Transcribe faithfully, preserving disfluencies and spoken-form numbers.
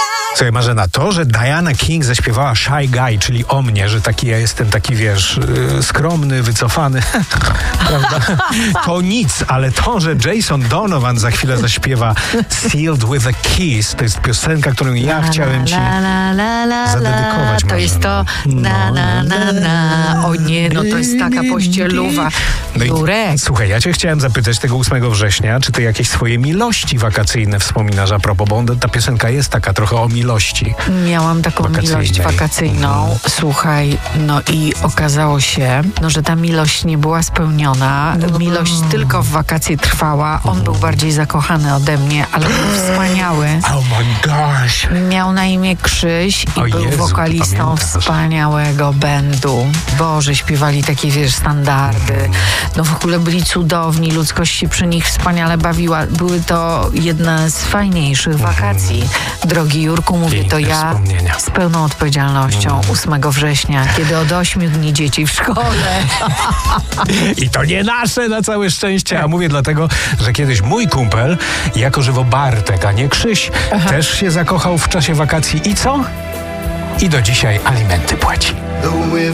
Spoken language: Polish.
Słuchaj, Marzena, to, że Diana King zaśpiewała Shy Guy, czyli o mnie, że taki ja jestem taki, wiesz, yy, skromny, wycofany, prawda? To nic, ale to, że Jason Donovan za chwilę zaśpiewa Sealed with a Kiss, to jest piosenka, którą ja la, chciałem ci la, la, la, la, zadedykować. To Marzena. jest to na, na, na, na. O nie, no to jest taka pościeluwa. No Jurek. i, słuchaj, ja cię chciałem zapytać tego ósmego września, czy ty jakieś swoje miłości wakacyjne wspominasz a propos, bo ta piosenka jest taka trochę o miłości. Miałam taką Wakacyjnej. miłość wakacyjną. Mhm. Słuchaj, no i okazało się, no, że ta miłość nie była spełniona. Miłość tylko w wakacje trwała. On był bardziej zakochany ode mnie, ale był wspaniały. Oh my gosh. Miał na imię Krzyś i O był Jezu, wokalistą pamiętasz. wspaniałego bandu. Boże, śpiewali takie, wiesz, standardy. No w ogóle byli cudowni, ludzkość się przy nich wspaniale bawiła. Były to jedne z fajniejszych wakacji. Drogi Jurku, mówię Piękne to ja wspomnienia. z pełną odpowiedzialnością ósmego września, kiedy od ośmiu dni dzieci w szkole. I to nie nasze na całe szczęście, a mówię dlatego, że kiedyś mój kumpel, jako żywo Bartek, a nie Krzyś, Aha. też się zakochał w czasie wakacji i co? I do dzisiaj alimenty płaci.